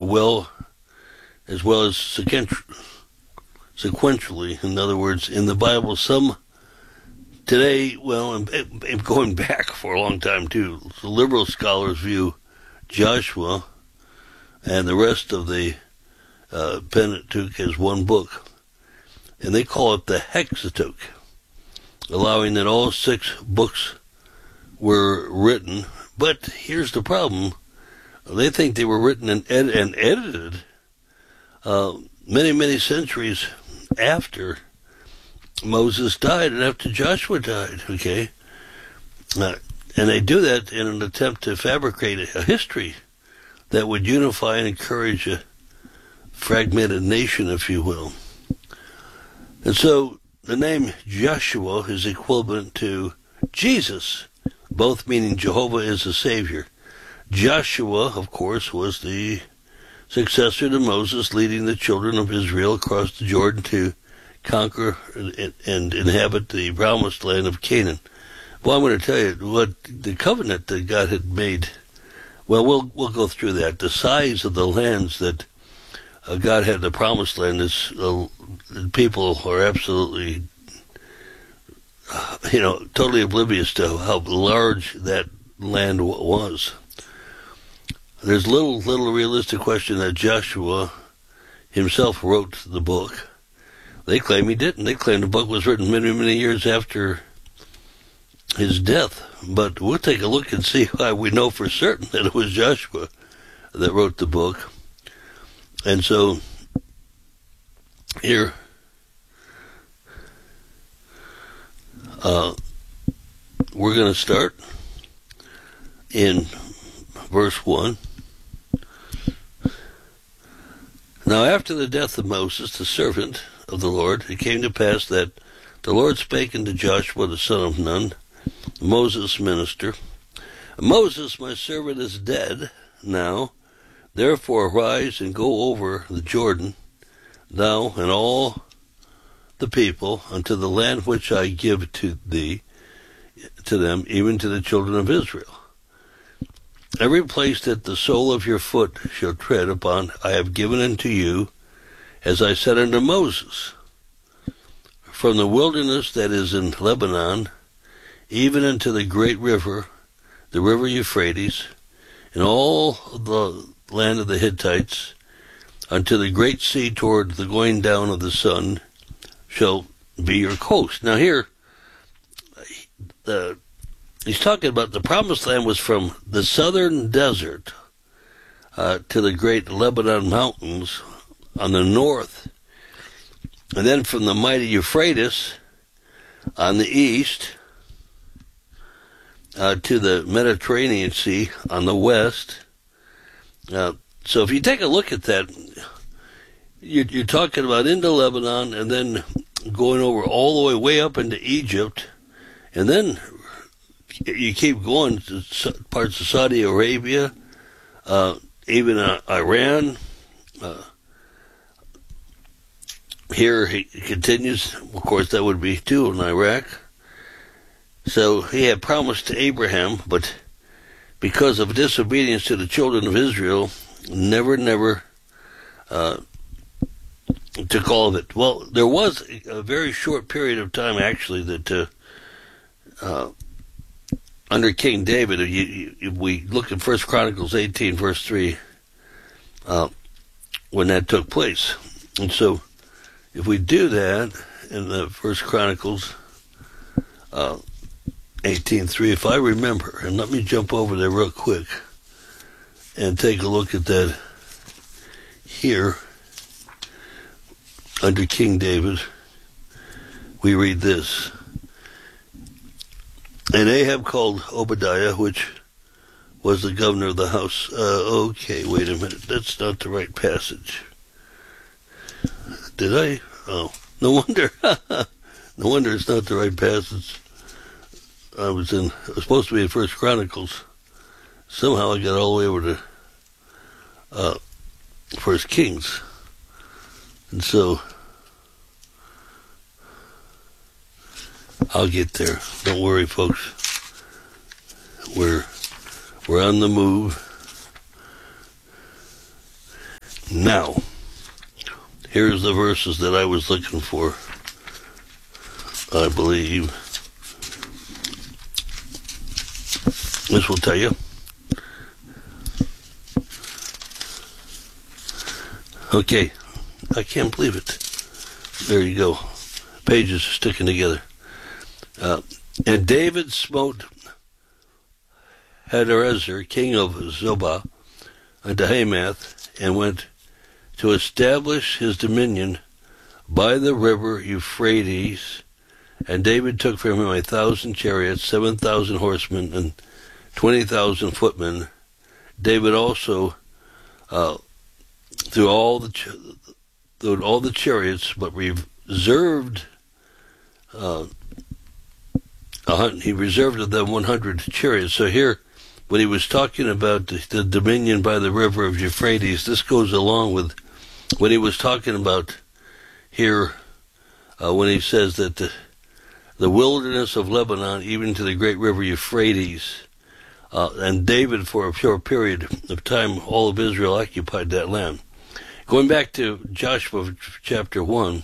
as well as sequentially. In other words, in the Bible, some today, well, and going back for a long time too, the liberal scholars view Joshua and the rest of the Pentateuch as one book, and they call it the Hexateuch, allowing that all 6 books were written. But here's the problem: they think they were written and edited many, many centuries after Moses died and after Joshua died. Okay, and they do that in an attempt to fabricate a history that would unify and encourage a fragmented nation, if you will. And so the name Joshua is equivalent to Jesus, both meaning Jehovah is the Savior. Joshua, of course, was the successor to Moses, leading the children of Israel across the Jordan to conquer and inhabit the promised land of Canaan. Well, I'm going to tell you what the covenant that God had made. Well, we'll go through that. The size of the lands that God had, the promised land, is people are absolutely, totally oblivious to how large that land was. There's little realistic question that Joshua himself wrote the book. They claim he didn't. They claim the book was written many, many years after his death. But we'll take a look and see why we know for certain that it was Joshua that wrote the book. And so here we're going to start in verse 1. Now after the death of Moses, the servant of the Lord, it came to pass that the Lord spake unto Joshua the son of Nun, Moses' minister, Moses, my servant, is dead now. Therefore arise and go over the Jordan, thou and all the people, unto the land which I give to thee, to them, even to the children of Israel. Every place that the sole of your foot shall tread upon, I have given unto you, as I said unto Moses, from the wilderness that is in Lebanon, even unto the great river, the river Euphrates, and all the land of the Hittites, unto the great sea toward the going down of the sun, shall be your coast. Now here, he's talking about the promised land was from the southern desert to the great Lebanon mountains on the north, and then from the mighty Euphrates on the east to the Mediterranean Sea on the west. So if you take a look at that, you're talking about into Lebanon and then going over all the way up into Egypt, and then you keep going to parts of Saudi Arabia, even Iran. Here he continues, of course that would be too in Iraq. So he had promised to Abraham, but because of disobedience to the children of Israel, never took all of it. Well, there was a very short period of time, actually, that under King David, we look at 1 Chronicles 18, verse 3, when that took place. And so, if we do that in the 1 Chronicles 18:3, if I remember, and let me jump over there real quick and take a look at that here under King David. We read this. And Ahab called Obadiah, which was the governor of the house. Okay, wait a minute. That's not the right passage. Did I? Oh, no wonder. No wonder it's not the right passage. I was supposed to be in 1 Chronicles. Somehow I got all the way over to 1 Kings. And so I'll get there. Don't worry, folks. We're on the move. Now, here's the verses that I was looking for, I believe. This will tell you. Okay, I can't believe it. There you go. Pages are sticking together. And David smote Hadarezer, king of Zobah, unto Hamath, and went to establish his dominion by the river Euphrates. And David took from him 1,000 chariots, 7,000 horsemen, and 20,000 footmen. David also through all the chariots, but reserved he reserved of them 100 chariots. So here, when he was talking about the dominion by the river of Euphrates, this goes along with what he was talking about here when he says that the wilderness of Lebanon, even to the great river Euphrates, and David, for a short period of time, all of Israel occupied that land. Going back to Joshua chapter 1,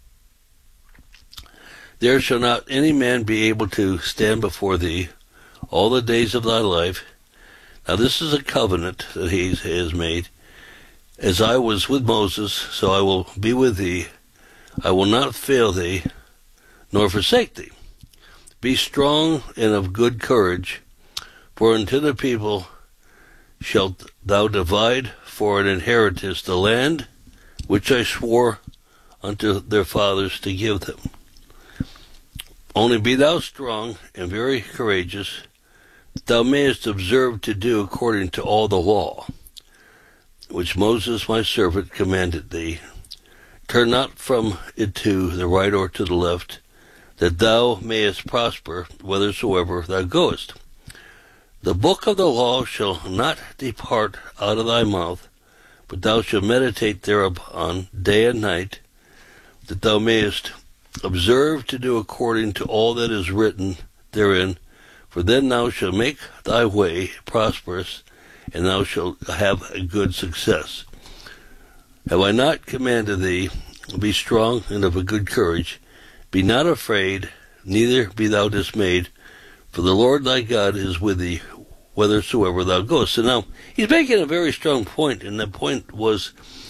there shall not any man be able to stand before thee all the days of thy life. Now this is a covenant that he has made. As I was with Moses, so I will be with thee. I will not fail thee, nor forsake thee. Be strong and of good courage, for unto the people shalt thou divide for an inheritance the land which I swore unto their fathers to give them. Only be thou strong and very courageous, that thou mayest observe to do according to all the law, which Moses my servant commanded thee. Turn not from it to the right or to the left, that thou mayest prosper whithersoever thou goest. The book of the law shall not depart out of thy mouth, but thou shalt meditate thereupon day and night, that thou mayest observe to do according to all that is written therein, for then thou shalt make thy way prosperous, and thou shalt have a good success. Have I not commanded thee, be strong and of a good courage, be not afraid, neither be thou dismayed, for the Lord thy God is with thee whithersoever thou goest. So now, he's making a very strong point, and that point was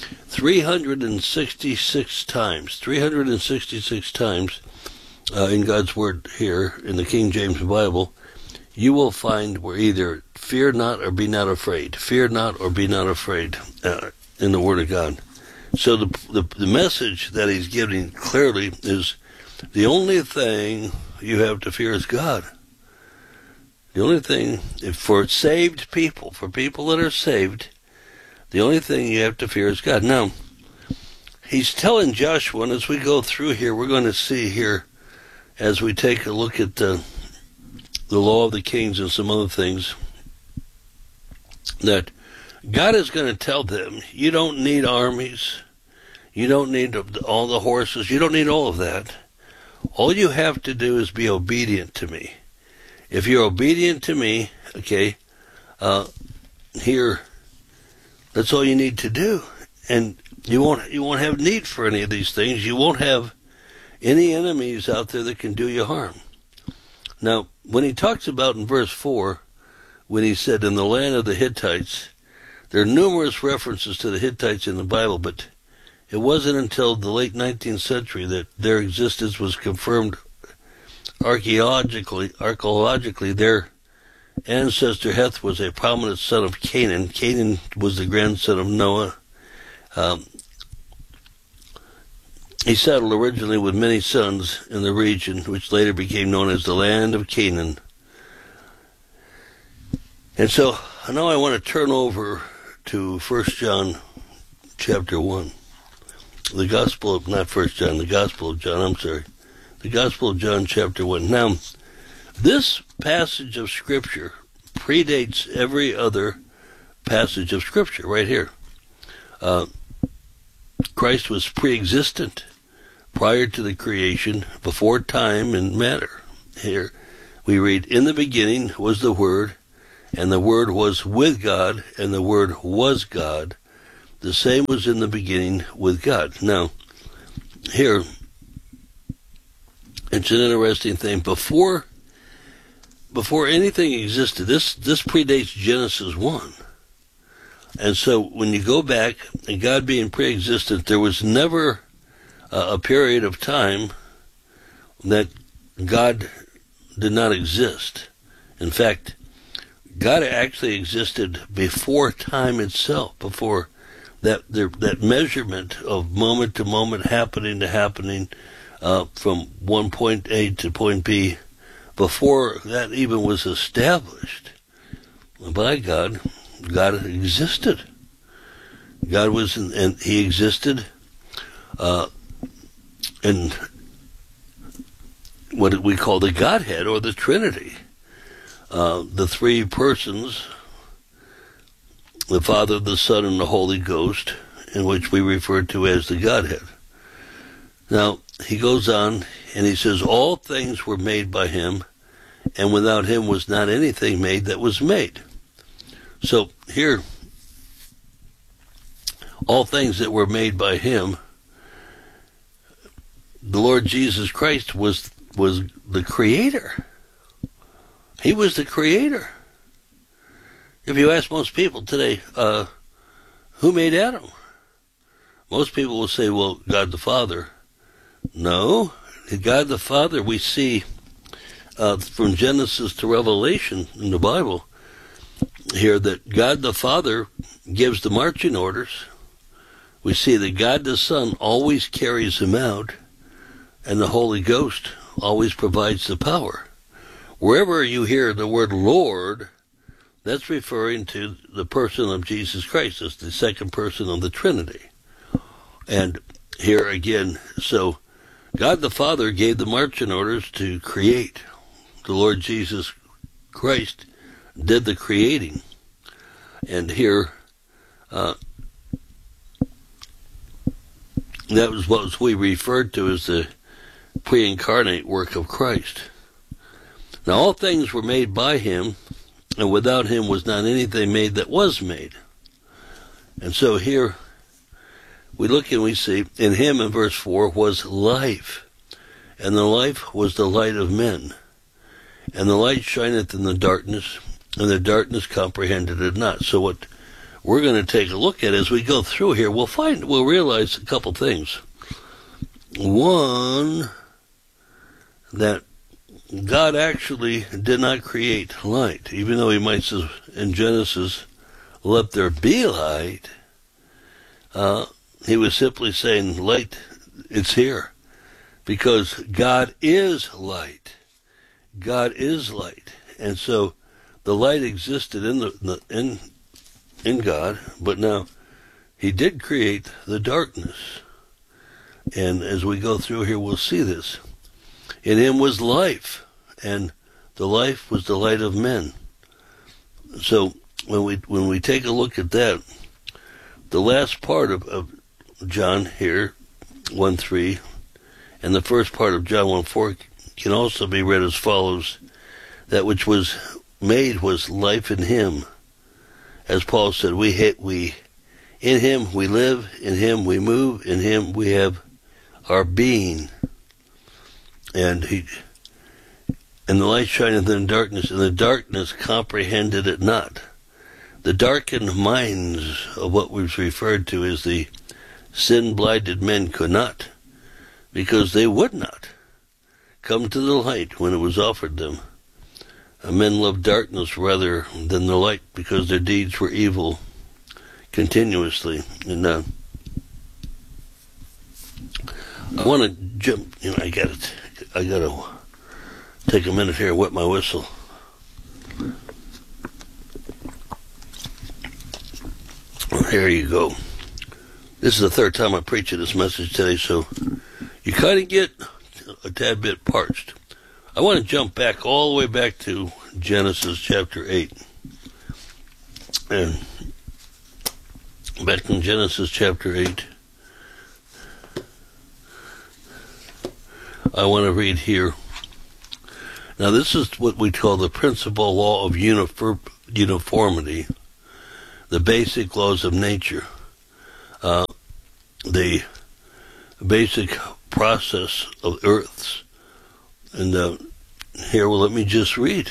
366 times. 366 times in God's Word here, in the King James Bible, you will find where either fear not or be not afraid. Fear not or be not afraid in the Word of God. So the message that he's giving clearly is the only thing you have to fear is God. The only thing, for saved people, for people that are saved, the only thing you have to fear is God. Now, he's telling Joshua, and as we go through here, we're going to see here, as we take a look at the law of the kings and some other things, that God is going to tell them, you don't need armies, you don't need all the horses, you don't need all of that. All you have to do is be obedient to me. If you're obedient to me, okay, here, that's all you need to do, and you won't have need for any of these things. You won't have any enemies out there that can do you harm. Now, when he talks about in verse 4, when he said, in the land of the Hittites, there are numerous references to the Hittites in the Bible, but it wasn't until the late 19th century that their existence was confirmed archaeologically. Their ancestor Heth was a prominent son of Canaan. Canaan was the grandson of Noah. He settled originally with many sons in the region, which later became known as the land of Canaan. And so now I want to turn over to 1 John chapter 1. The Gospel of John, the Gospel of John chapter 1. Now, this passage of Scripture predates every other passage of Scripture right here. Christ was pre-existent prior to the creation, before time and matter. Here we read, in the beginning was the Word, and the Word was with God, and the Word was God. The same was in the beginning with God. Now, here, it's an interesting thing. Before anything existed, this predates Genesis 1. And so when you go back, and God being pre-existent, there was never a period of time that God did not exist. In fact, God actually existed before time itself, before that measurement of moment to moment, happening to happening, from one point A to point B, before that even was established by God. God existed. God was, and He existed in what we call the Godhead or the Trinity. The three persons, the Father, the Son, and the Holy Ghost, in which we refer to as the Godhead. Now, he goes on and he says, all things were made by Him, and without Him was not anything made that was made. So here, all things that were made by Him, the Lord Jesus Christ was the Creator. He was the Creator. If you ask most people today, who made Adam? Most people will say, well, God the Father. No, God the Father, we see from Genesis to Revelation in the Bible here that God the Father gives the marching orders. We see that God the Son always carries them out, and the Holy Ghost always provides the power. Wherever you hear the word Lord, that's referring to the person of Jesus Christ as the second person of the Trinity. And here again, so God the Father gave the marching orders to create. The Lord Jesus Christ did the creating. And here, that was what we referred to as the pre-incarnate work of Christ. Now all things were made by Him, and without Him was not anything made that was made. And so here we look and we see, in Him, in verse 4, was life, and the life was the light of men. And the light shineth in the darkness, and the darkness comprehended it not. So what we're going to take a look at as we go through here, we'll realize a couple things. One, that God actually did not create light, even though He might say in Genesis, let there be light. He was simply saying, light, it's here. Because God is light. God is light. And so the light existed in God, but now He did create the darkness. And as we go through here, we'll see this. In Him was life, and the life was the light of men. So when we take a look at that, the last part of John here, 1:3, and the first part of John 1:4 can also be read as follows: that which was made was life in Him. As Paul said, we in Him we live, in Him we move, in Him we have our being. And the light shineth in darkness, and the darkness comprehended it not. The darkened minds of what was referred to as the sin-blinded men could not, because they would not come to the light when it was offered them. Men loved darkness rather than the light, because their deeds were evil continuously. And I want to jump. I got to take a minute here, wet my whistle. Here you go. This is the third time I'm preaching this message today, so you kind of get a tad bit parched. I want to jump back all the way back to Genesis chapter 8. And back in Genesis chapter 8, I want to read here. Now this is what we call the principal law of uniformity, the basic laws of nature. the basic process of Earth's. And here, well, let me just read.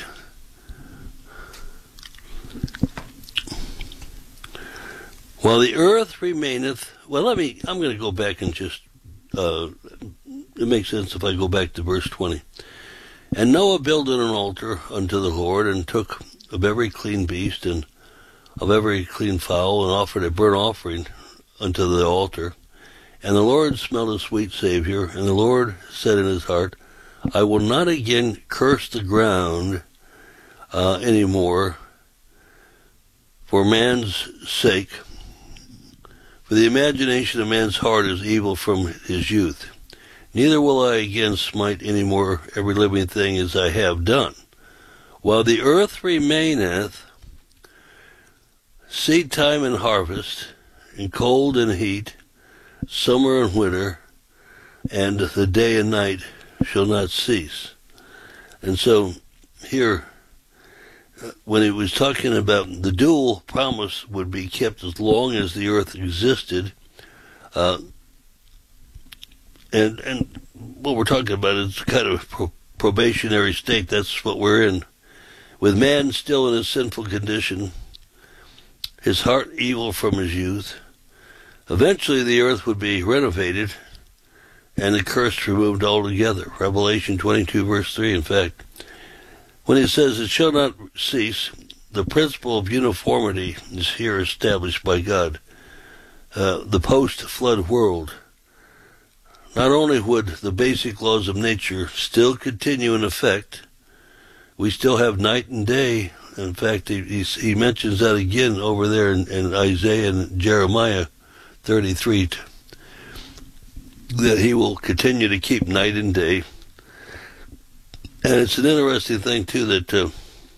While the earth remaineth, well, I'm going to go back and just, it makes sense if I go back to verse 20. And Noah builded an altar unto the Lord, and took of every clean beast and of every clean fowl, and offered a burnt offering unto the altar. And the Lord smelled a sweet savour, and the Lord said in his heart, I will not again curse the ground any more for man's sake, for the imagination of man's heart is evil from his youth. Neither will I again smite any more every living thing as I have done. While the earth remaineth, seed time and harvest, and cold and heat, summer and winter, and the day and night shall not cease. And so here, when he was talking about the dual promise would be kept as long as the earth existed, and what we're talking about is kind of probationary state. That's what we're in. With man still in his sinful condition, his heart evil from his youth, eventually the earth would be renovated and the curse removed altogether. Revelation 22 verse 3, in fact. When it says it shall not cease, the principle of uniformity is here established by God. The post-flood world, not only would the basic laws of nature still continue in effect, we still have night and day. In fact, he mentions that again over there in Isaiah and Jeremiah 33, that he will continue to keep night and day. And it's an interesting thing, too, that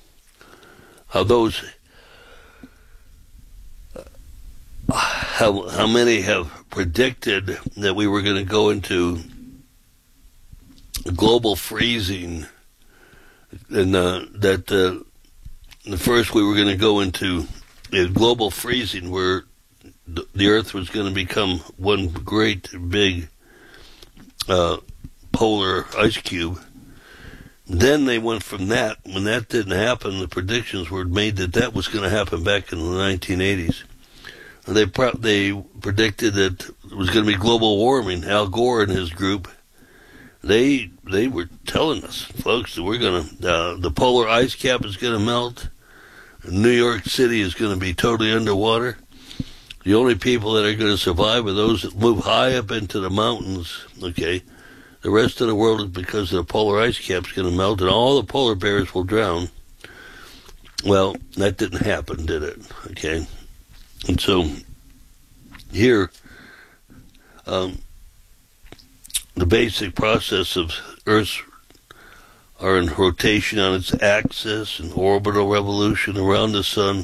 how many have predicted that we were going to go into global freezing, and that first we were going to go into global freezing, where the earth was going to become one great big polar ice cube. Then they went from that. When that didn't happen, the predictions were made that was going to happen back in the 1980s. They predicted that it was going to be global warming. Al Gore and his group, they were telling us, folks, that we're going to the polar ice cap is going to melt. New York City is going to be totally underwater. The only people that are going to survive are those that move high up into the mountains. Okay. The rest of the world is because the polar ice cap's going to melt, and all the polar bears will drown. Well, that didn't happen, did it? Okay. And so, here, the basic process of Earth's are in rotation on its axis and orbital revolution around the sun.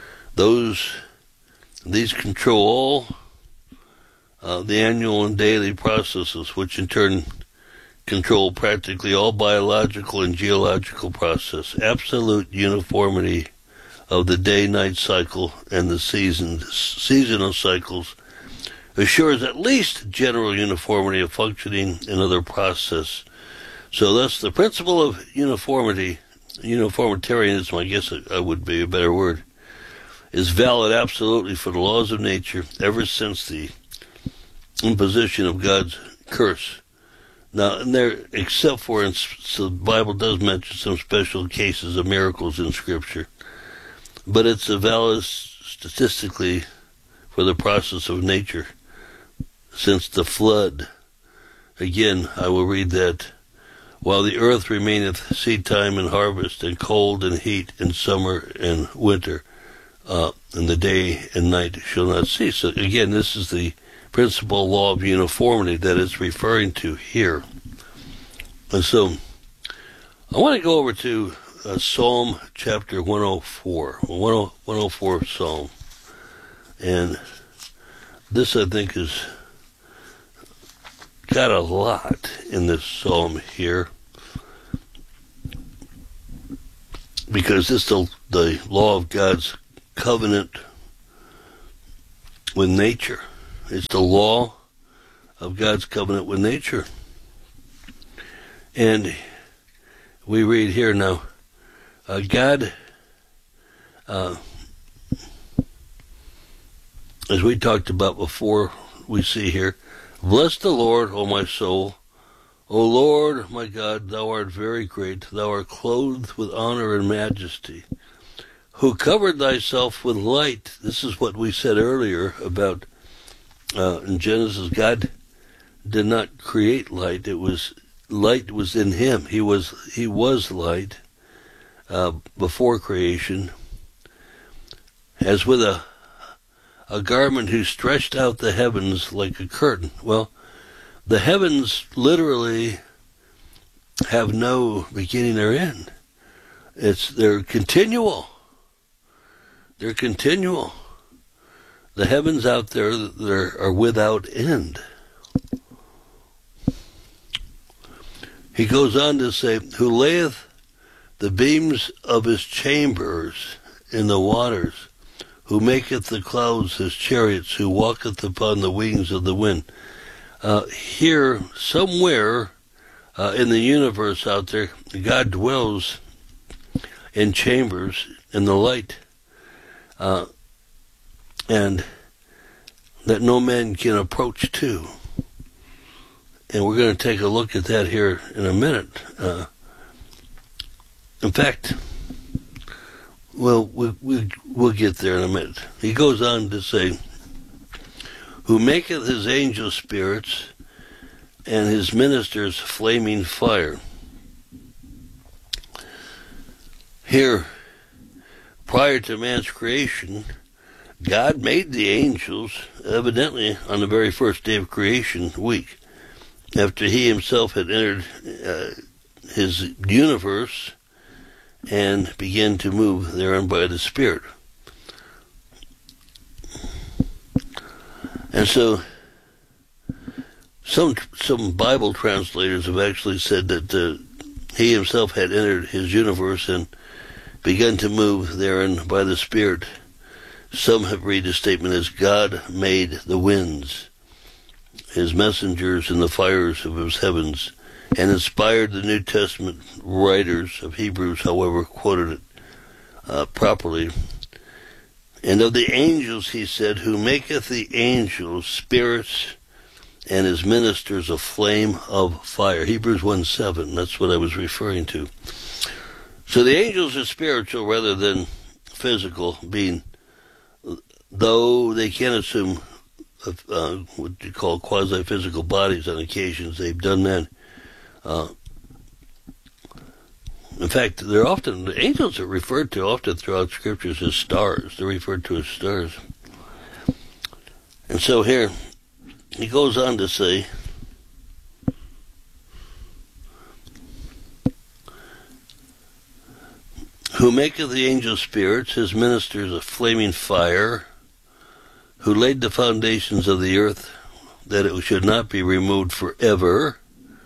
These control all the annual and daily processes, which in turn control practically all biological and geological process. Absolute uniformity of the day-night cycle and the seasonal cycles assures at least general uniformity of functioning in other process. So thus the principle of uniformity, uniformitarianism, I guess it would be a better word, is valid absolutely for the laws of nature ever since the imposition of God's curse. Now, and there, except for, so the Bible does mention some special cases of miracles in Scripture, but it's a valid statistically for the process of nature since the flood. Again, I will read that. While the earth remaineth seed time and harvest, and cold and heat, and summer and winter, and the day and night shall not cease. So again, this is the principal law of uniformity that it's referring to here. And so, I want to go over to Psalm chapter 104, 104 Psalm. And this, I think, is got a lot in this psalm here, because this is the law of God's covenant with nature. It's the law of God's covenant with nature. And we read here now, God, as we talked about before, we see here, bless the Lord, O my soul. O Lord, my God, thou art very great. Thou art clothed with honor and majesty. Who covered thyself with light. This is what we said earlier about in Genesis. God did not create light. Light was in him. He was light before creation. As with a garment who stretched out the heavens like a curtain. Well, the heavens literally have no beginning or end. They're continual. They're continual. The heavens out there are without end. He goes on to say, who layeth the beams of his chambers in the waters, who maketh the clouds his chariots, who walketh upon the wings of the wind. Here, somewhere in the universe out there, God dwells in chambers in the light, and that no man can approach to. And we're going to take a look at that here in a minute. In fact, we'll get there in a minute. He goes on to say, who maketh his angel spirits and his ministers flaming fire. Here, prior to man's creation, God made the angels, evidently on the very first day of creation week, after he himself had entered his universe and began to move therein by the Spirit. And so, some Bible translators have actually said that he himself had entered his universe and begun to move therein by the Spirit. Some have read the statement as God made the winds, his messengers in the fires of his heavens, and inspired the New Testament writers of Hebrews, however, quoted it properly. And of the angels, he said, who maketh the angels spirits and his ministers a flame of fire. Hebrews 1:7, that's what I was referring to. So the angels are spiritual rather than physical, being, though they can assume what you call quasi-physical bodies on occasions. They've done that. In fact, the angels are referred to often throughout scriptures as stars. They're referred to as stars. And so here, he goes on to say, who maketh the angel spirits, his ministers a flaming fire, who laid the foundations of the earth, that it should not be removed forever.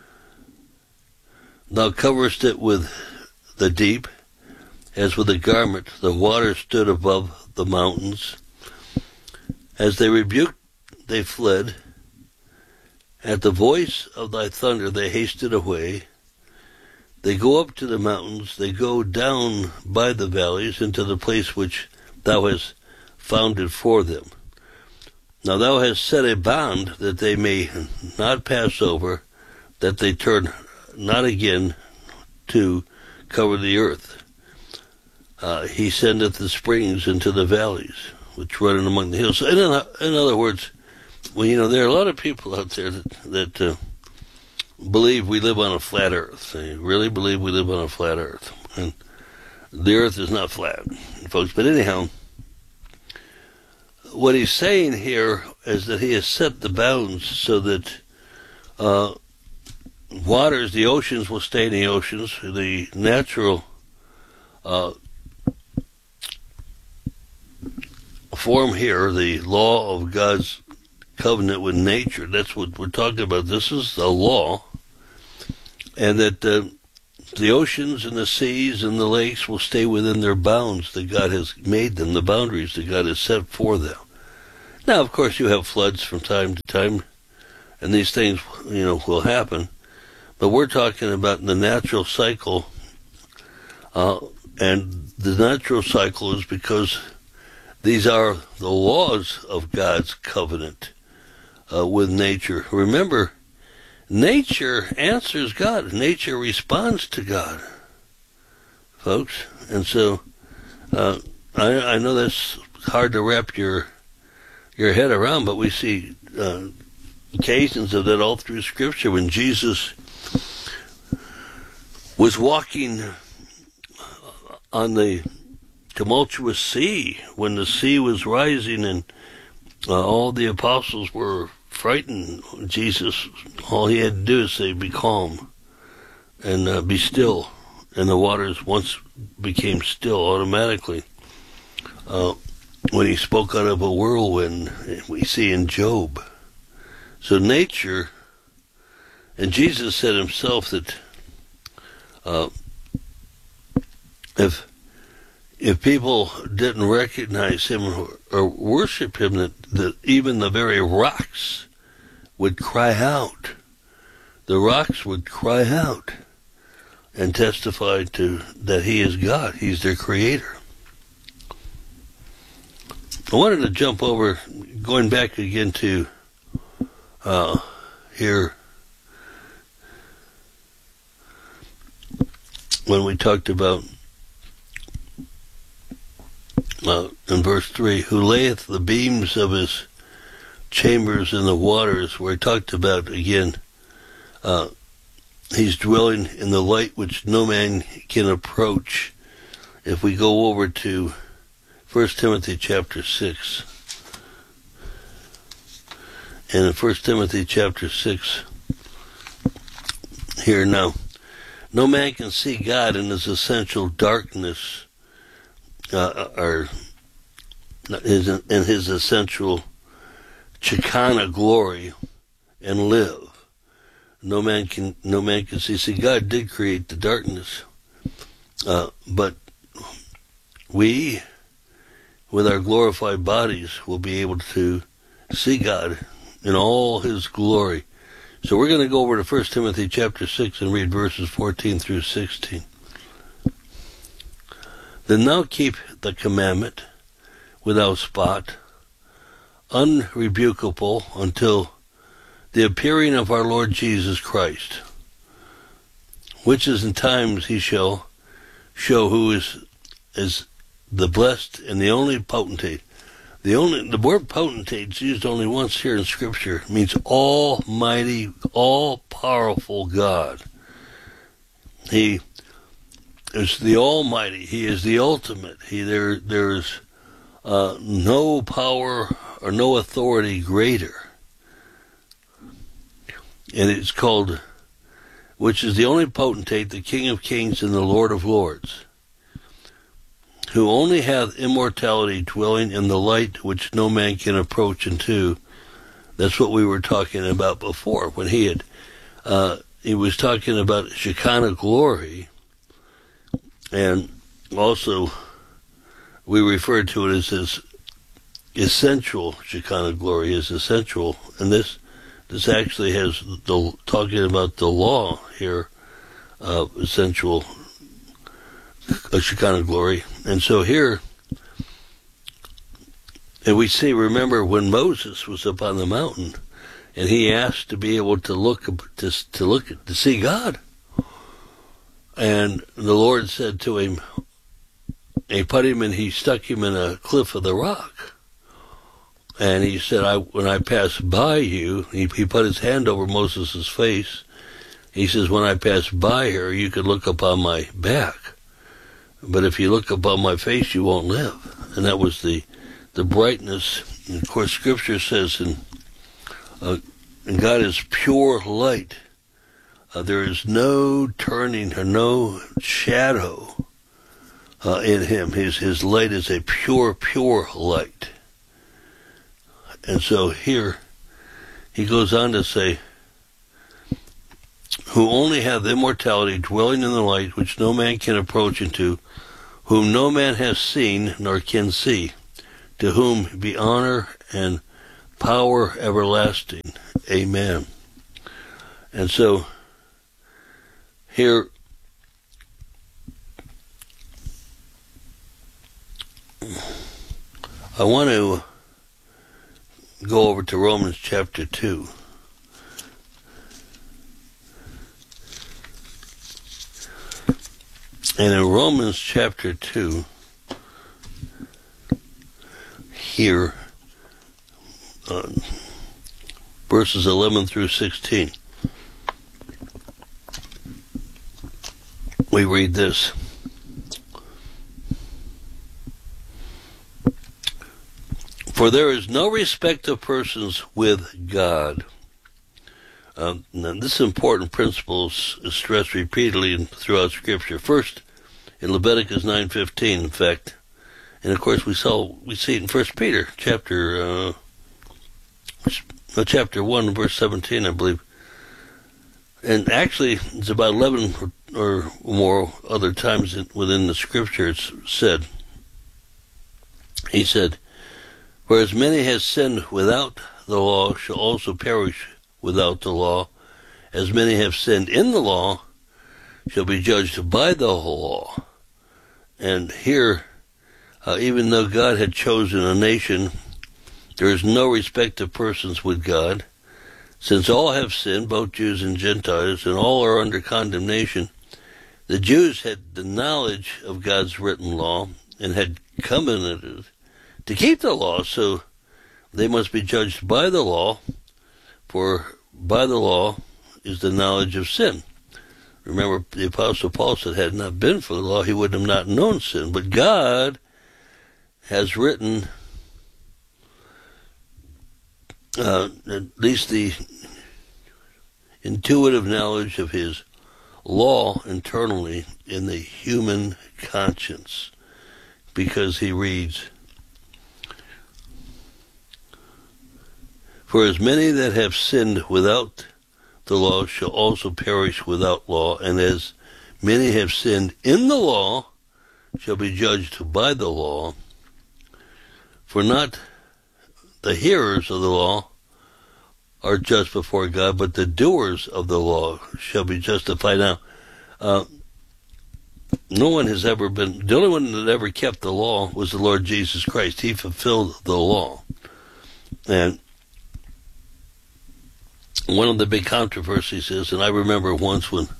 Thou coverest it with the deep, as with a garment. The waters stood above the mountains. As they rebuked, they fled. At the voice of thy thunder they hasted away. They go up to the mountains, they go down by the valleys into the place which thou hast founded for them. Now thou hast set a bond that they may not pass over, that they turn not again to cover the earth. He sendeth the springs into the valleys, which run in among the hills. So in other words, well, there are a lot of people out there that believe we live on a flat earth. They really believe we live on a flat earth. And the earth is not flat, folks. But anyhow, what he's saying here is that he has set the bounds so that waters, the oceans will stay in the oceans. The natural form here, the law of God's covenant with nature, that's what we're talking about. This is the law. And that the oceans and the seas and the lakes will stay within their bounds that God has made them, the boundaries that God has set for them. Now, of course, you have floods from time to time, and these things, will happen. But we're talking about the natural cycle, and the natural cycle is because these are the laws of God's covenant with nature. Remember, nature answers God. Nature responds to God, folks. And so I know that's hard to wrap your head around, but we see occasions of that all through Scripture. When Jesus was walking on the tumultuous sea, when the sea was rising and all the apostles were frightened, Jesus, all he had to do is say, be calm and be still. And the waters once became still automatically. When he spoke out of a whirlwind, we see in Job. So nature, and Jesus said himself that if people didn't recognize him or worship him, that even the very rocks would cry out. The rocks would cry out and testify to that he is God. He's their creator. I wanted to jump over, going back again to here when we talked about in verse 3, who layeth the beams of his chambers in the waters, where he talked about again, he's dwelling in the light which no man can approach. If we go over to 1 Timothy chapter 6, and in 1 Timothy chapter 6, here now, no man can see God in his essential darkness, or in his essential Shekinah glory, and live. No man can see. See, God did create the darkness, but we, with our glorified bodies, will be able to see God in all his glory. So we're going to go over to 1 Timothy chapter 6 and read verses 14 through 16. Then thou keep the commandment without spot, unrebukable, until the appearing of our Lord Jesus Christ, which is in times he shall show who is the blessed and the only potentate. The word potentate is used only once here in Scripture. It means almighty, all-powerful God. He is the Almighty. He is the ultimate. There is no power or no authority greater. And it's called, which is the only potentate, the King of Kings and the Lord of Lords, who only hath immortality, dwelling in the light which no man can approach unto. That's what we were talking about before, when he was talking about Shekinah glory, and also we referred to it as his essential Shekinah glory, his essential, and this actually has talking about the law here, essential Shekinah glory. And so here, and we see, remember when Moses was up on the mountain, and he asked to be able to see God, and the Lord said to him, he stuck him in a cliff of the rock, and he said, when I pass by you, he put his hand over Moses' face. He says, when I pass by here, you can look upon my back, but if you look upon my face, you won't live. And that was the brightness. And of course, Scripture says, and God is pure light. There is no turning or no shadow in him. His light is a pure light. And so here, he goes on to say, who only hath immortality, dwelling in the light which no man can approach into, whom no man has seen nor can see, to whom be honor and power everlasting. Amen. And so, here, I want to go over to Romans chapter 2. And in Romans chapter 2, here, verses 11 through 16, we read this. For there is no respect of persons with God. Now this important principle is stressed repeatedly throughout Scripture. First, in Leviticus 9:15, in fact, and of course we see it in 1 Peter chapter 1, verse 17, I believe. And actually, it's about 11 or more other times within the Scripture it's said. He said, "For as many has sinned without the law shall also perish without the law. As many have sinned in the law shall be judged by the law." And here, even though God had chosen a nation, there is no respect of persons with God. Since all have sinned, both Jews and Gentiles, and all are under condemnation, the Jews had the knowledge of God's written law and had covenanted to keep the law, so they must be judged by the law, for by the law is the knowledge of sin. Remember, the Apostle Paul said, had it not been for the law, he would have not known sin. But God has written at least the intuitive knowledge of his law internally in the human conscience, because he reads, "For as many that have sinned without the law shall also perish without law, and as many have sinned in the law shall be judged by the law. For not the hearers of the law are just before God, but the doers of the law shall be justified." Now, no one has ever been, the only one that ever kept the law was the Lord Jesus Christ. He fulfilled the law. And one of the big controversies is, and I remember once when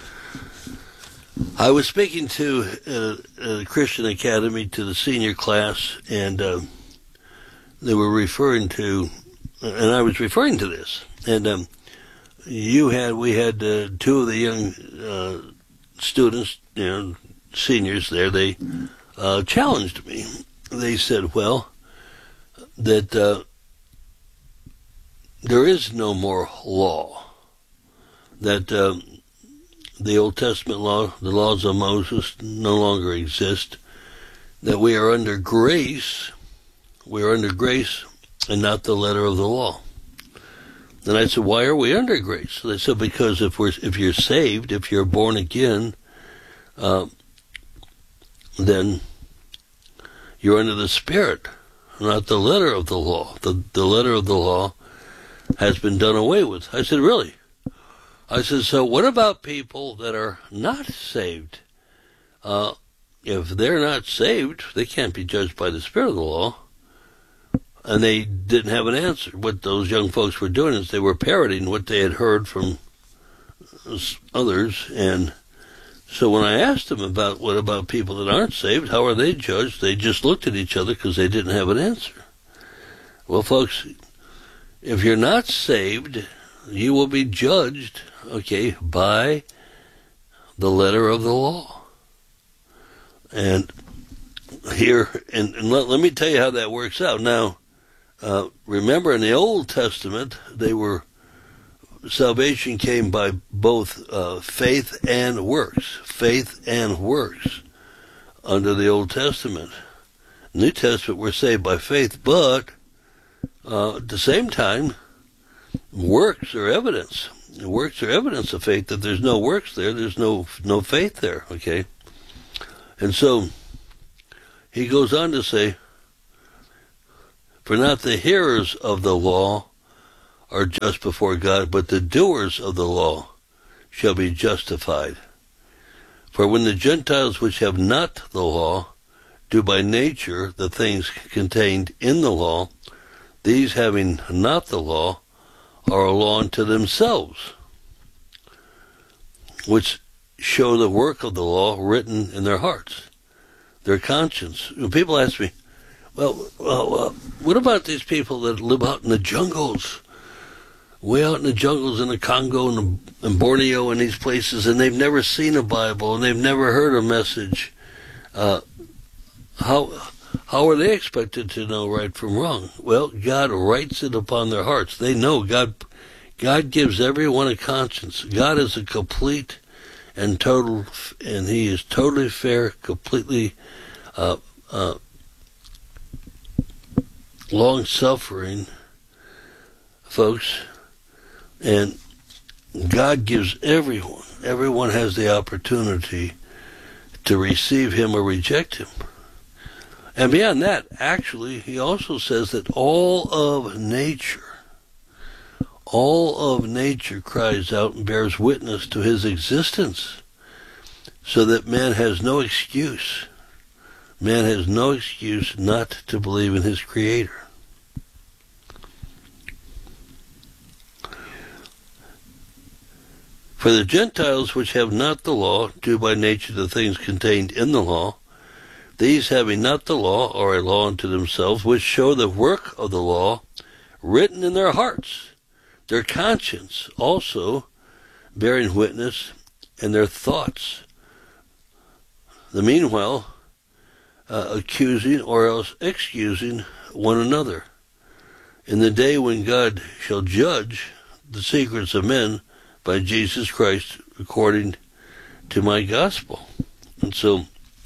I was speaking to a Christian academy to the senior class, and they were referring to, and I was referring to this, and we had two of the young students, seniors there. They challenged me. They said, well, that there is no more law, that the Old Testament law, the laws of Moses, no longer exist, that we are under grace and not the letter of the law. And I said, why are we under grace? So they said, because if you're saved, if you're born again, then you're under the Spirit, not the letter of the law. The letter of the law has been done away with. I said, really? I said, so what about people that are not saved? If they're not saved, they can't be judged by the Spirit of the law. And they didn't have an answer. What those young folks were doing is they were parroting what they had heard from others. And so when I asked them about what about people that aren't saved, how are they judged, they just looked at each other because they didn't have an answer. Well, folks, if you're not saved, you will be judged, by the letter of the law. And here, and let me tell you how that works out. Now, remember in the Old Testament, salvation came by both faith and works. Faith and works under the Old Testament. New Testament, we're saved by faith, but at the same time, works are evidence. Works are evidence of faith. If there's no works there, there's no faith there, okay? And so, he goes on to say, For not the hearers of the law are just before God, but the doers of the law shall be justified. For when the Gentiles which have not the law do by nature the things contained in the law, these having not the law are a law unto themselves, which show the work of the law written in their hearts, their conscience. When people ask me, well, what about these people that live out in the jungles, way out in the jungles in the Congo and Borneo and these places, and they've never seen a Bible and they've never heard a message? How are they expected to know right from wrong? Well, God writes it upon their hearts. They know God gives everyone a conscience. God is a complete and total, and He is totally fair, completely long-suffering, folks. And God gives everyone has the opportunity to receive Him or reject Him. And beyond that, actually, He also says that all of nature cries out and bears witness to His existence, so that man has no excuse. Man has no excuse not to believe in his Creator. For the Gentiles which have not the law do by nature the things contained in the law. These having not the law are a law unto themselves, which show the work of the law written in their hearts, their conscience also bearing witness, and their thoughts, the meanwhile accusing or else excusing one another, in the day when God shall judge the secrets of men by Jesus Christ according to my gospel. And so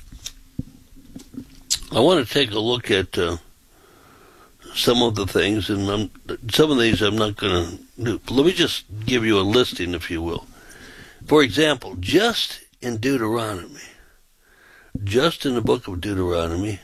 I want to take a look at some of the things, and some of these I'm not going to do. Let me just give you a listing, if you will. For example, just in Deuteronomy, just in the book of Deuteronomy,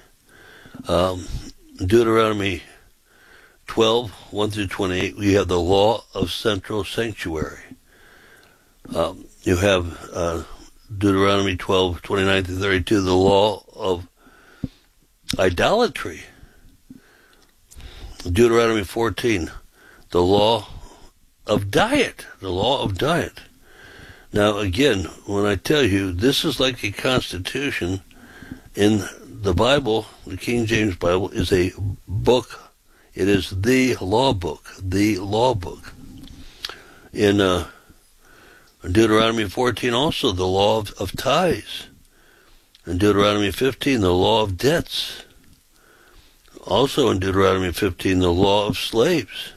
Deuteronomy 12, 1 through 28, we have the law of central sanctuary. You have Deuteronomy 12, 29 through 32, the law of idolatry. Deuteronomy 14, the law of diet. The law of diet. Now, again, when I tell you, this is like a constitution in the Bible, the King James Bible is a book. It is the law book, the law book. In Deuteronomy 14 also, the law of tithes. In Deuteronomy 15, the law of debts. Also in Deuteronomy 15, the law of slaves.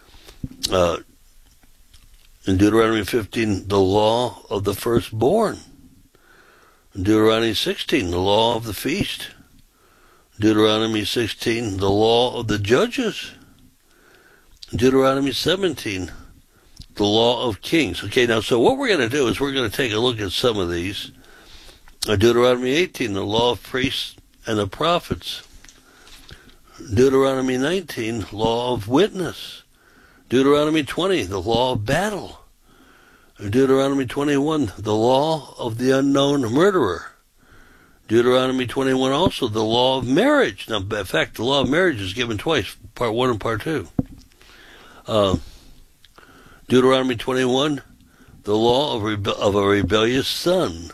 In Deuteronomy 15, the law of the firstborn. In Deuteronomy 16, the law of the feast. Deuteronomy 16, the law of the judges. Deuteronomy 17, the law of kings. Okay, now, so what we're going to do is we're going to take a look at some of these. Deuteronomy 18, the law of priests and the prophets. Deuteronomy 19, law of witness. Deuteronomy 20, the law of battle. Deuteronomy 21, the law of the unknown murderer. Deuteronomy 21 also, the law of marriage. Now, in fact, the law of marriage is given twice, part 1 and part 2. Deuteronomy 21, the law of a rebellious son.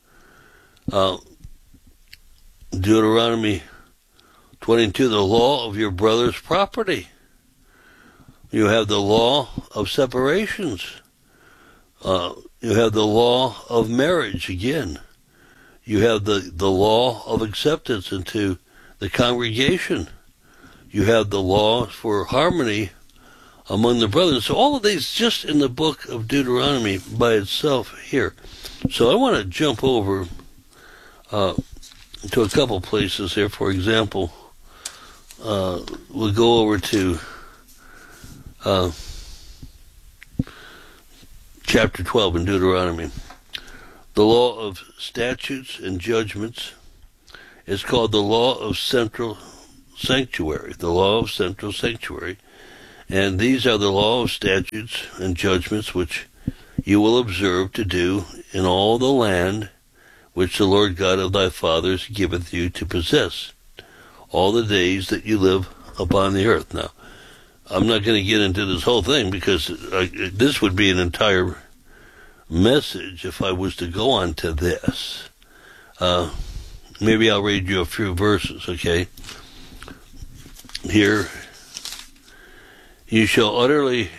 Deuteronomy 22, the law of your brother's property. You have the law of separations. You have the law of marriage again. You have the law of acceptance into the congregation. You have the law for harmony among the brothers. So all of these just in the book of Deuteronomy by itself here. So I want to jump over to a couple places here. For example, we'll go over to chapter 12 in Deuteronomy. The law of statutes and judgments is called the law of central sanctuary, the law of central sanctuary. And these are the law of statutes and judgments which you will observe to do in all the land which the Lord God of thy fathers giveth you to possess, all the days that you live upon the earth. Now, I'm not going to get into this whole thing because this would be an entire message if I was to go on to this. Maybe I'll read you a few verses, okay? Here, you shall utterly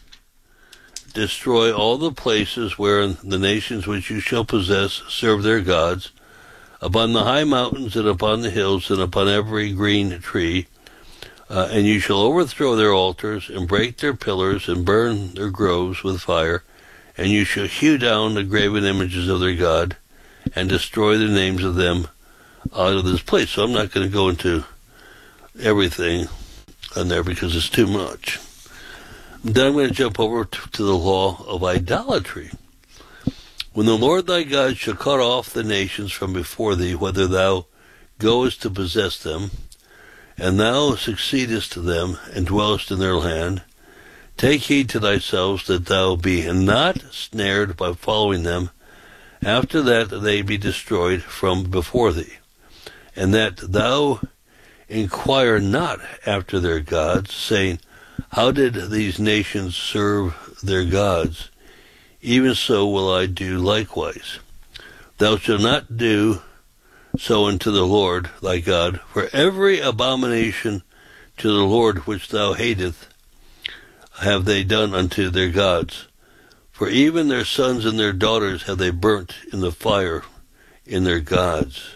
destroy all the places where the nations which you shall possess serve their gods, upon the high mountains and upon the hills and upon every green tree, and you shall overthrow their altars and break their pillars and burn their groves with fire, and you shall hew down the graven images of their God and destroy the names of them out of this place. So I'm not going to go into everything on there because it's too much. Then I'm going to jump over to the law of idolatry. When the Lord thy God shall cut off the nations from before thee, whether thou goest to possess them, and thou succeedest to them, and dwellest in their land, take heed to thyself that thou be not snared by following them, after that they be destroyed from before thee, and that thou inquire not after their gods, saying, how did these nations serve their gods? Even so will I do likewise. Thou shalt not do so unto the Lord thy God, for every abomination to the Lord which thou hatest have they done unto their gods. For even their sons and their daughters have they burnt in the fire in their gods.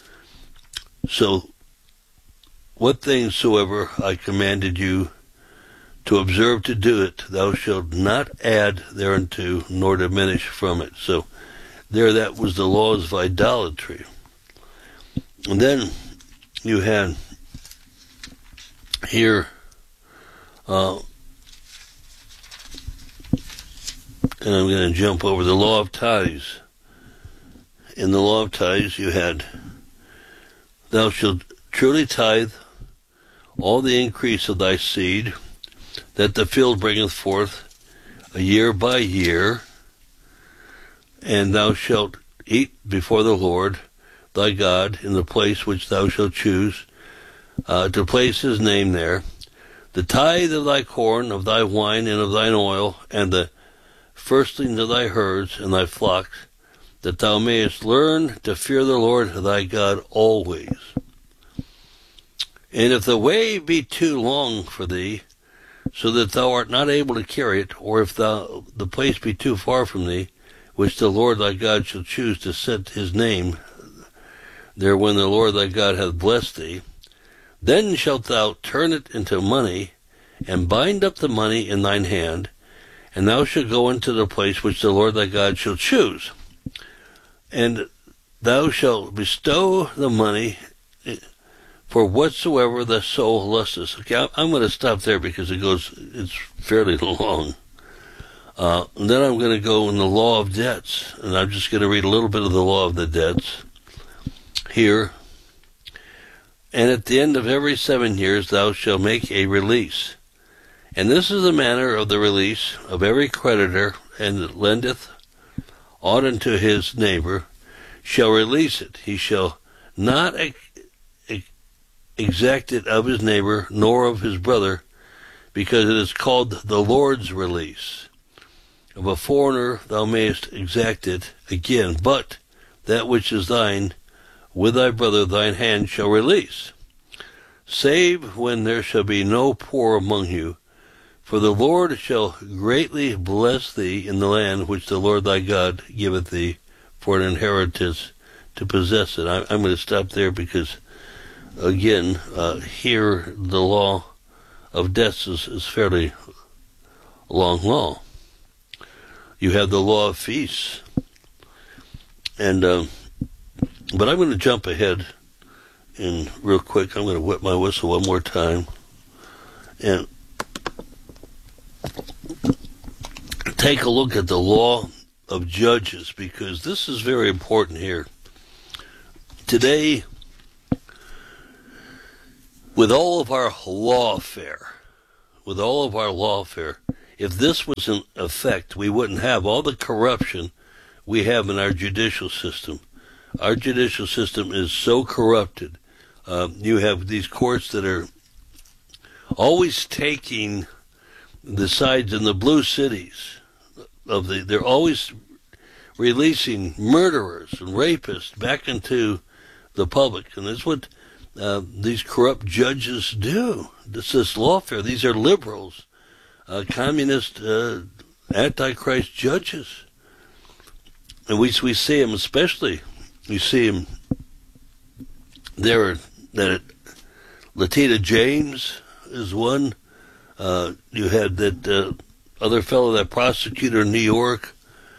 So, what things soever I commanded you to observe to do it, thou shalt not add thereunto, nor diminish from it. So, that was the laws of idolatry. And then you had here, and I'm going to jump over the law of tithes. In the law of tithes you had, thou shalt truly tithe all the increase of thy seed, that the field bringeth forth a year by year, and thou shalt eat before the Lord thy God in the place which thou shalt choose to place his name there, the tithe of thy corn, of thy wine, and of thine oil, and the firstlings of thy herds and thy flocks, that thou mayest learn to fear the Lord thy God always. And if the way be too long for thee, so that thou art not able to carry it, or if the place be too far from thee, which the Lord thy God shall choose to set his name there when the Lord thy God hath blessed thee, then shalt thou turn it into money, and bind up the money in thine hand, and thou shalt go into the place which the Lord thy God shall choose, and thou shalt bestow the money for whatsoever the soul lusteth. Okay, I'm going to stop there because it's fairly long. And then I'm going to go in the law of debts, and I'm just going to read a little bit of the law of the debts here. And at the end of every 7 years thou shalt make a release. And this is the manner of the release of every creditor, and that lendeth aught unto his neighbor, shall release it. He shall not exact it of his neighbor, nor of his brother, because it is called the Lord's release. Of a foreigner thou mayest exact it again, but that which is thine with thy brother thine hand shall release, save when there shall be no poor among you. For the Lord shall greatly bless thee in the land which the Lord thy God giveth thee for an inheritance to possess it. I'm going to stop there because, again, here the law of debts is fairly long law. You have the law of feasts. And, but I'm going to jump ahead and real quick. I'm going to wet my whistle one more time and take a look at the law of Judges, because this is very important here. Today, with all of our lawfare, if this was in effect, we wouldn't have all the corruption we have in our judicial system. Our judicial system is so corrupted. You have these courts that are always taking the sides in the blue cities they're always releasing murderers and rapists back into the public, and that's what these corrupt judges do. This is lawfare. These are liberals, communist, antichrist judges, and we see them, especially you see them there. That Latita James is one. You had that other fellow, that prosecutor in New York.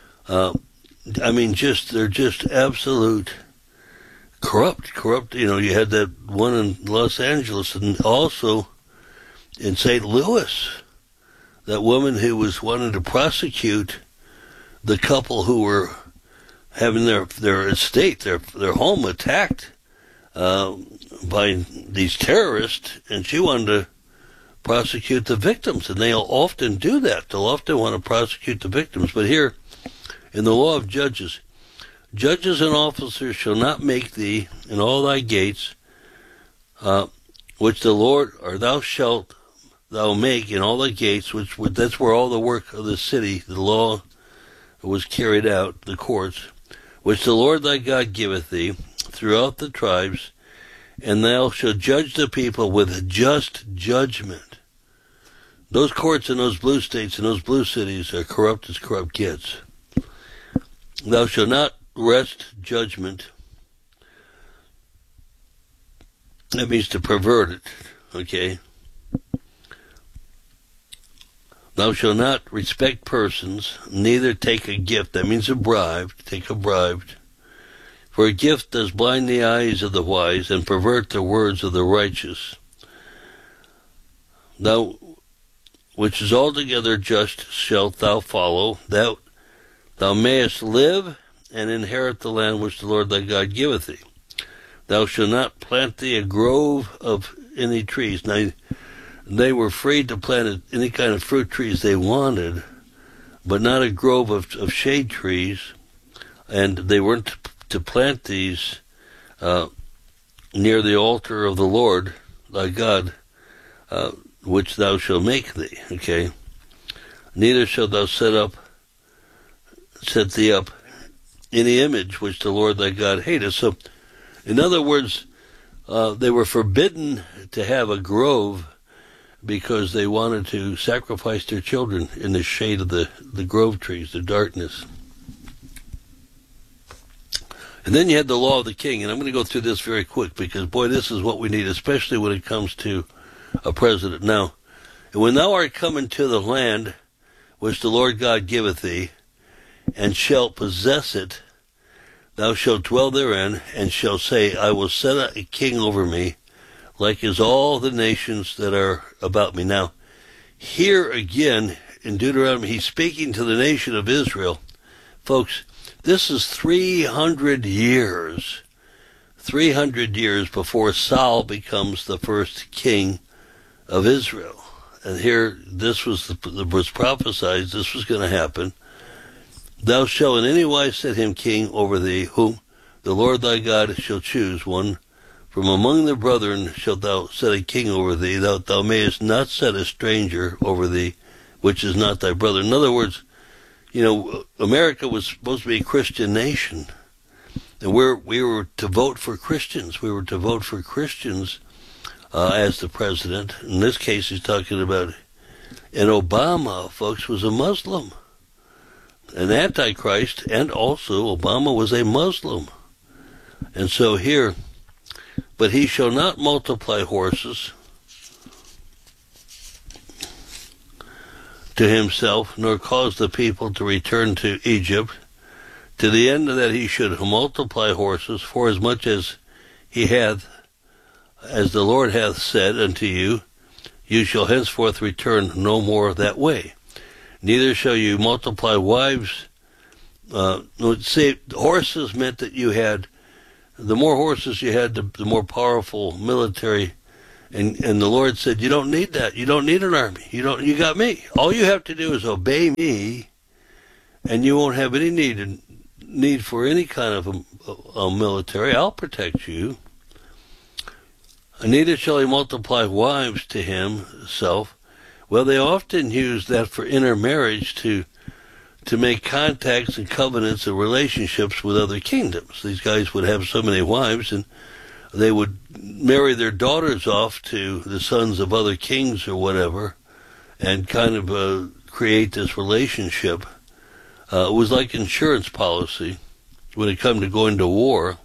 They're just absolute corrupt. You know, you had that one in Los Angeles, and also in St. Louis, that woman who was wanting to prosecute the couple who were having their estate, their home attacked by these terrorists, and she wanted to prosecute the victims, and they'll often do that. They'll often want to prosecute the victims. But here, in the law of judges and officers shall not make thee in all thy gates, which the Lord, or thou shalt thou make in all thy gates, that's where all the work of the city, the law was carried out, the courts, which the Lord thy God giveth thee throughout the tribes, and thou shalt judge the people with just judgment. Those courts in those blue states and those blue cities are corrupt as corrupt gets. Thou shalt not wrest judgment. That means to pervert it, okay? Thou shalt not respect persons, neither take a gift. That means a bribe, take a bribe. For a gift does blind the eyes of the wise and pervert the words of the righteous. Thou, which is altogether just, shalt thou follow, that thou mayest live and inherit the land which the Lord thy God giveth thee. Thou shalt not plant thee a grove of any trees. Now, they were free to plant any kind of fruit trees they wanted, but not a grove of shade trees, and they weren't to plant these near the altar of the Lord thy God, which thou shalt make thee. Okay. Neither shalt thou set thee up any image which the Lord thy God hateth. So, in other words, they were forbidden to have a grove because they wanted to sacrifice their children in the shade of the grove trees, the darkness. And then you had the law of the king, and I'm going to go through this very quick because, boy, this is what we need, especially when it comes to a president. Now, and when thou art come into the land which the Lord God giveth thee, and shalt possess it, thou shalt dwell therein, and shalt say, I will set a king over me, like as all the nations that are about me. Now, here again, in Deuteronomy, he's speaking to the nation of Israel. Folks, this is 300 years before Saul becomes the first king of Israel. And here, this was prophesied, this was going to happen. Thou shalt in any wise set him king over thee, whom the Lord thy God shall choose. One from among the brethren shalt thou set a king over thee, that thou mayest not set a stranger over thee, which is not thy brother. In other words, you know, America was supposed to be a Christian nation, and we were to vote for Christians. We were to vote for Christians as the president. In this case, he's talking about, and Obama, folks, was a Muslim, an antichrist, and also Obama was a Muslim. And so here, but he shall not multiply horses to himself, nor cause the people to return to Egypt, to the end that he should multiply horses, for as much as he hath, as the Lord hath said unto you, you shall henceforth return no more that way. Neither shall you multiply wives. See, horses meant that you had, the more horses you had, the more powerful military And the Lord said, you don't need that. You don't need an army. You got me. All you have to do is obey me, and you won't have any need for any kind of a military. I'll protect you. Neither shall he multiply wives to himself. Well, they often use that for intermarriage to make contacts and covenants and relationships with other kingdoms. These guys would have so many wives, and they would marry their daughters off to the sons of other kings or whatever, and kind of create this relationship. It was like insurance policy when it come to going to war.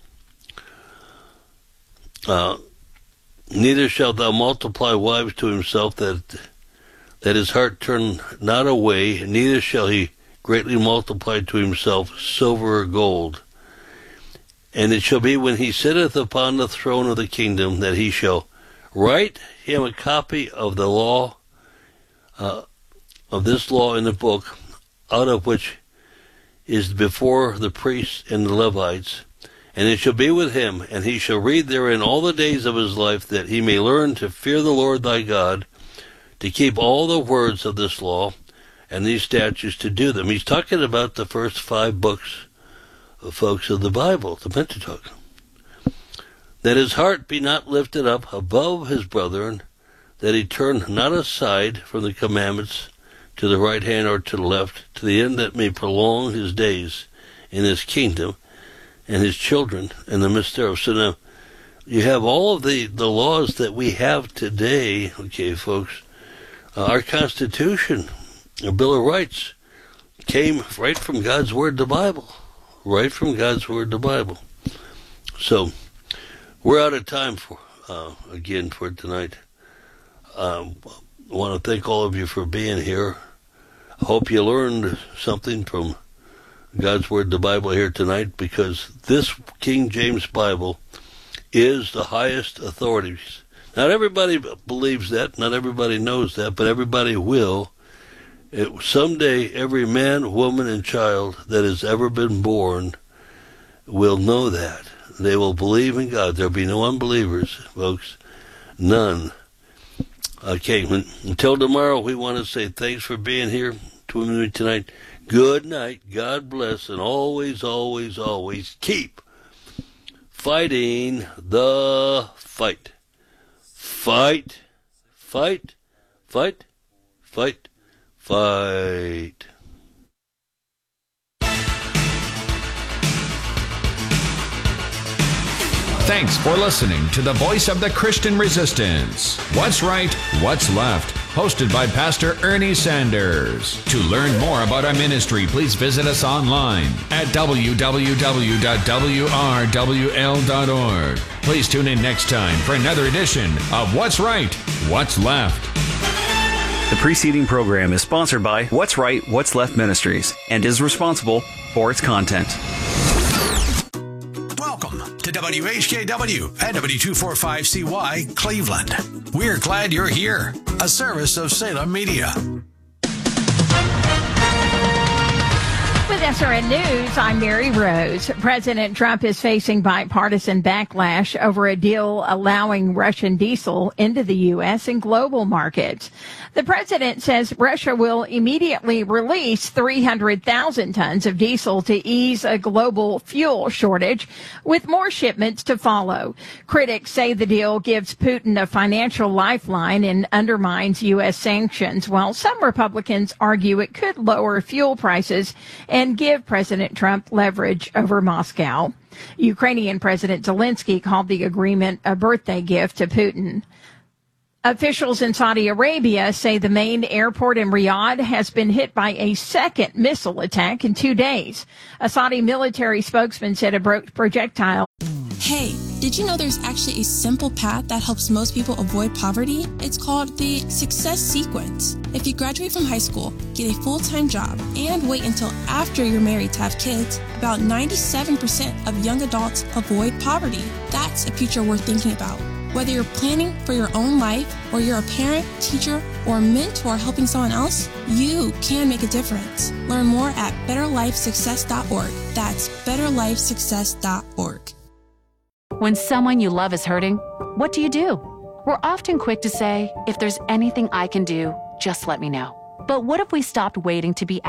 Neither shalt thou multiply wives to himself, that his heart turn not away, neither shall he greatly multiply to himself silver or gold. And it shall be when he sitteth upon the throne of the kingdom, that he shall write him a copy of the law, of this law in the book, out of which is before the priests and the Levites. And it shall be with him, and he shall read therein all the days of his life, that he may learn to fear the Lord thy God, to keep all the words of this law and these statutes, to do them. He's talking about the first 5 books, folks, of the Bible, the Pentateuch. That his heart be not lifted up above his brethren, that he turn not aside from the commandments to the right hand or to the left, to the end that may prolong his days in his kingdom, and his children in the midst thereof. So now, you have all of the laws that we have today, okay, folks. Our Constitution, our Bill of Rights, came right from God's Word, the Bible. Right from God's Word, the Bible. So, we're out of time for tonight. I want to thank all of you for being here. I hope you learned something from God's Word, the Bible, here tonight, because this King James Bible is the highest authority. Not everybody believes that, not everybody knows that, but everybody will. Someday, every man, woman, and child that has ever been born will know that. They will believe in God. There'll be no unbelievers, folks. None. Okay, until tomorrow, we want to say thanks for being here with me tonight. Good night. God bless, and always, always, always keep fighting the fight. Fight, fight, fight, fight, fight. Thanks for listening to the Voice of the Christian Resistance. What's Right, What's Left? Hosted by Pastor Ernie Sanders. To learn more about our ministry, please visit us online at www.wrwl.org. Please tune in next time for another edition of What's Right, What's Left. The preceding program is sponsored by What's Right, What's Left Ministries and is responsible for its content. To WHKW and W245CY Cleveland. We're glad you're here. A service of Salem Media. With SRN News, I'm Mary Rose. President Trump is facing bipartisan backlash over a deal allowing Russian diesel into the U.S. and global markets. The president says Russia will immediately release 300,000 tons of diesel to ease a global fuel shortage, with more shipments to follow. Critics say the deal gives Putin a financial lifeline and undermines U.S. sanctions, while some Republicans argue it could lower fuel prices and give President Trump leverage over Moscow. Ukrainian President Zelensky called the agreement a birthday gift to Putin. Officials in Saudi Arabia say the main airport in Riyadh has been hit by a second missile attack in 2 days. A Saudi military spokesman said a projectile. Hey, did you know there's actually a simple path that helps most people avoid poverty? It's called the Success Sequence. If you graduate from high school, get a full-time job, and wait until after you're married to have kids, about 97% of young adults avoid poverty. That's a future worth thinking about. Whether you're planning for your own life, or you're a parent, teacher, or a mentor helping someone else, you can make a difference. Learn more at betterlifesuccess.org. That's betterlifesuccess.org. When someone you love is hurting, what do? We're often quick to say, if there's anything I can do, just let me know. But what if we stopped waiting to be